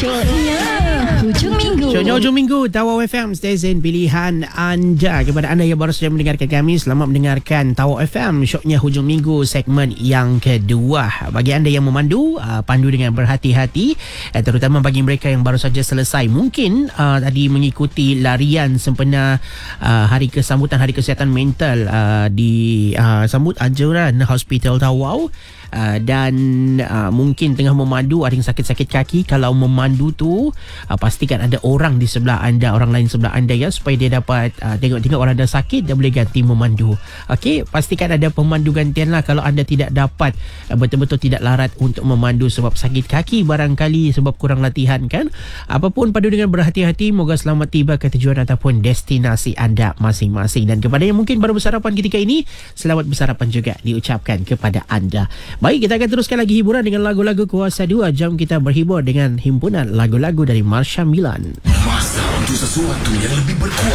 Syoknya hujung minggu. Syoknya hujung minggu, Tawau FM, stesen pilihan anda. Kepada anda yang baru saja mendengarkan kami, selamat mendengarkan Tawau FM, syoknya hujung minggu, segmen yang kedua. Bagi anda yang memandu, pandu dengan berhati-hati, terutama bagi mereka yang baru saja selesai mungkin tadi mengikuti larian sempena hari kesambutan Hari Kesihatan Mental di sambut anjuran Hospital Tawau. Dan mungkin tengah memandu, ada yang sakit-sakit kaki. Kalau memandu tu pastikan ada orang di sebelah anda, orang lain sebelah anda ya, supaya dia dapat tengok-tengok orang dah sakit, dia boleh ganti memandu. Okey, pastikan ada pemandu gantian lah kalau anda tidak dapat, betul-betul tidak larat untuk memandu sebab sakit kaki barangkali, sebab kurang latihan kan. Apapun, padu dengan berhati-hati. Moga selamat tiba ke tujuan ataupun destinasi anda masing-masing. Dan kepada yang mungkin baru bersarapan ketika ini, selamat bersarapan juga diucapkan kepada anda. Baik, kita akan teruskan lagi hiburan dengan lagu-lagu Kuasa 2. Jam kita berhibur dengan himpunan lagu-lagu dari Marsha Milan. Masa untuk sesuatu yang lebih berkuasa.